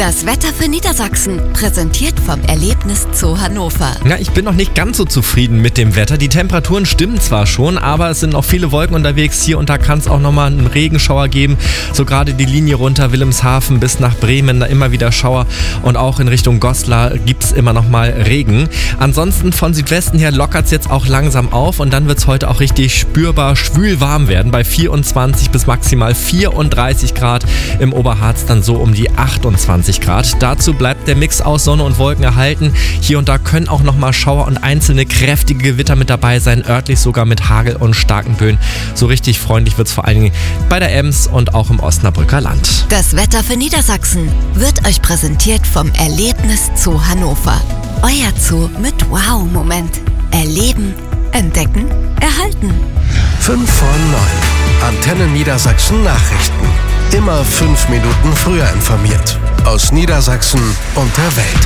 Das Wetter für Niedersachsen, präsentiert vom Erlebnis Zoo Hannover. Ja, ich bin noch nicht ganz so zufrieden mit dem Wetter. Die Temperaturen stimmen zwar schon, aber es sind noch viele Wolken unterwegs. Hier und da kann es auch nochmal einen Regenschauer geben. So gerade die Linie runter Wilhelmshaven bis nach Bremen, da immer wieder Schauer. Und auch in Richtung Goslar gibt es immer nochmal Regen. Ansonsten von Südwesten her lockert es jetzt auch langsam auf. Und dann wird es heute auch richtig spürbar schwül warm werden. Bei 24 bis maximal 34 Grad. Im Oberharz dann so um die 28 Grad. Dazu bleibt der Mix aus Sonne und Wolken erhalten. Hier und da können auch nochmal Schauer und einzelne kräftige Gewitter mit dabei sein, örtlich sogar mit Hagel und starken Böen. So richtig freundlich wird es vor allen Dingen bei der Ems und auch im Osnabrücker Land. Das Wetter für Niedersachsen wird euch präsentiert vom Erlebnis Zoo Hannover. Euer Zoo mit Wow-Moment. Erleben, entdecken, erhalten. 5 vor 9. Antenne Niedersachsen Nachrichten. Immer 5 Minuten früher informiert. Aus Niedersachsen und der Welt.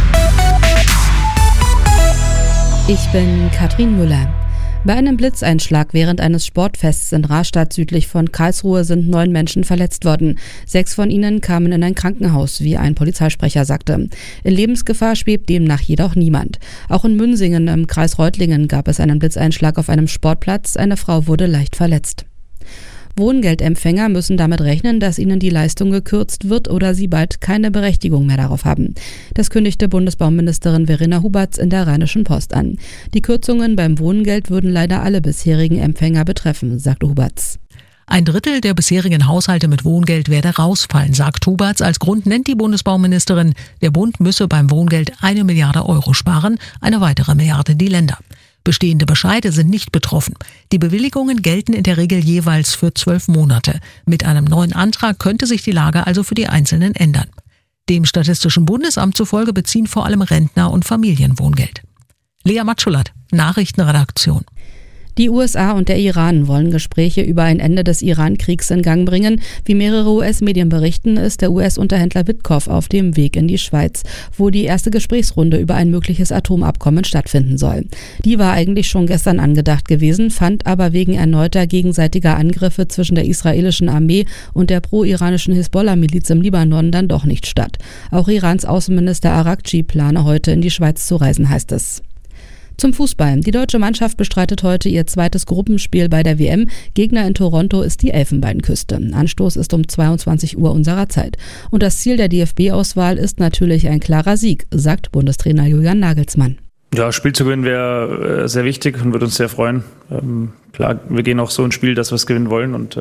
Ich bin Katrin Müller. Bei einem Blitzeinschlag während eines Sportfests in Rastatt südlich von Karlsruhe sind 9 Menschen verletzt worden. 6 von ihnen kamen in ein Krankenhaus, wie ein Polizeisprecher sagte. In Lebensgefahr schwebt demnach jedoch niemand. Auch in Münsingen im Kreis Reutlingen gab es einen Blitzeinschlag auf einem Sportplatz. Eine Frau wurde leicht verletzt. Wohngeldempfänger müssen damit rechnen, dass ihnen die Leistung gekürzt wird oder sie bald keine Berechtigung mehr darauf haben. Das kündigte Bundesbauministerin Verena Huberts in der Rheinischen Post an. Die Kürzungen beim Wohngeld würden leider alle bisherigen Empfänger betreffen, sagte Huberts. Ein Drittel der bisherigen Haushalte mit Wohngeld werde rausfallen, sagt Huberts. Als Grund nennt die Bundesbauministerin, der Bund müsse beim Wohngeld 1 Milliarde Euro sparen, eine weitere Milliarde die Länder. Bestehende Bescheide sind nicht betroffen. Die Bewilligungen gelten in der Regel jeweils für 12 Monate. Mit einem neuen Antrag könnte sich die Lage also für die Einzelnen ändern. Dem Statistischen Bundesamt zufolge beziehen vor allem Rentner und Familien Wohngeld. Lea Matschulat, Nachrichtenredaktion. Die USA und der Iran wollen Gespräche über ein Ende des Iran-Kriegs in Gang bringen. Wie mehrere US-Medien berichten, ist der US-Unterhändler Witkoff auf dem Weg in die Schweiz, wo die erste Gesprächsrunde über ein mögliches Atomabkommen stattfinden soll. Die war eigentlich schon gestern angedacht gewesen, fand aber wegen erneuter gegenseitiger Angriffe zwischen der israelischen Armee und der pro-iranischen Hisbollah-Miliz im Libanon dann doch nicht statt. Auch Irans Außenminister Arakci plane heute in die Schweiz zu reisen, heißt es. Zum Fußball. Die deutsche Mannschaft bestreitet heute ihr zweites Gruppenspiel bei der WM. Gegner in Toronto ist die Elfenbeinküste. Anstoß ist um 22 Uhr unserer Zeit. Und das Ziel der DFB-Auswahl ist natürlich ein klarer Sieg, sagt Bundestrainer Julian Nagelsmann. Ja, Spiel zu gewinnen wäre sehr wichtig und würde uns sehr freuen. Klar, wir gehen auch so ins Spiel, dass wir es gewinnen wollen. Und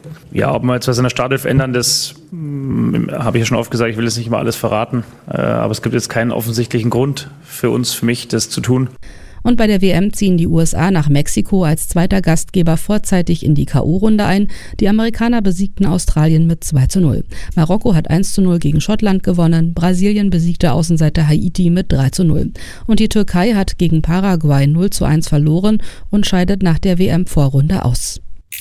ob wir jetzt was in der Startelf ändern, das habe ich ja schon oft gesagt, ich will jetzt nicht immer alles verraten. Aber es gibt jetzt keinen offensichtlichen Grund für mich, das zu tun. Und bei der WM ziehen die USA nach Mexiko als zweiter Gastgeber vorzeitig in die K.O.-Runde ein. Die Amerikaner besiegten Australien mit 2:0. Marokko hat 1:0 gegen Schottland gewonnen. Brasilien besiegte Außenseiter Haiti mit 3:0. Und die Türkei hat gegen Paraguay 0:1 verloren und scheidet nach der WM-Vorrunde aus.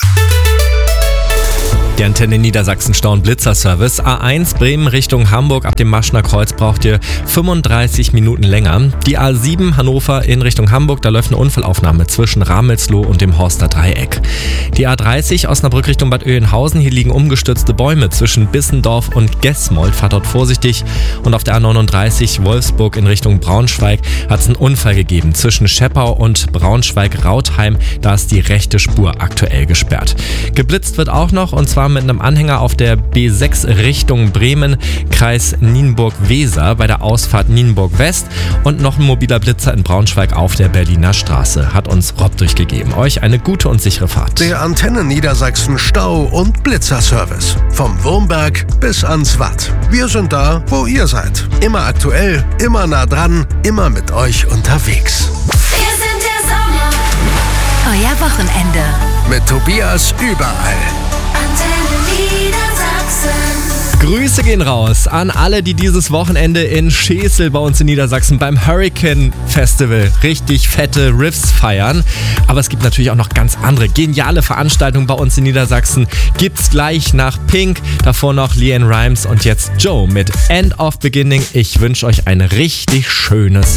Der Antenne Niedersachsen Stau- und Blitzerservice. A1 Bremen Richtung Hamburg ab dem Maschner Kreuz braucht ihr 35 Minuten länger. Die A7 Hannover in Richtung Hamburg, da läuft eine Unfallaufnahme zwischen Ramelsloh und dem Horster Dreieck. Die A30 Osnabrück Richtung Bad Oeynhausen, hier liegen umgestürzte Bäume zwischen Bissendorf und Gesmold. Fahrt dort vorsichtig. Und auf der A39 Wolfsburg in Richtung Braunschweig hat es einen Unfall gegeben zwischen Scheppau und Braunschweig-Rautheim. Da ist die rechte Spur aktuell gesperrt. Geblitzt wird auch noch, und zwar mit einem Anhänger auf der B6 Richtung Bremen, Kreis Nienburg-Weser bei der Ausfahrt Nienburg-West, und noch ein mobiler Blitzer in Braunschweig auf der Berliner Straße. Hat uns Rob durchgegeben. Euch eine gute und sichere Fahrt. Der Antenne Niedersachsen Stau- und Blitzerservice. Vom Wurmberg bis ans Watt. Wir sind da, wo ihr seid. Immer aktuell, immer nah dran, immer mit euch unterwegs. Wir sind der Sommer. Euer Wochenende. Mit Tobias überall. Antenne Niedersachsen. Grüße gehen raus an alle, die dieses Wochenende in Schesel bei uns in Niedersachsen beim Hurricane Festival richtig fette Riffs feiern. Aber es gibt natürlich auch noch ganz andere geniale Veranstaltungen bei uns in Niedersachsen. Gibt's gleich nach Pink, davor noch LeAnn Rimes und jetzt Joe mit End of Beginning. Ich wünsche euch ein richtig schönes